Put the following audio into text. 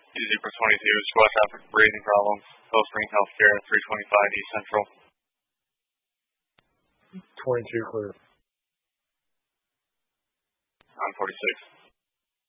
Easy for 22, squad traffic, breathing problems, Hill Spring Healthcare, 325 East Central. 22 clear. 946.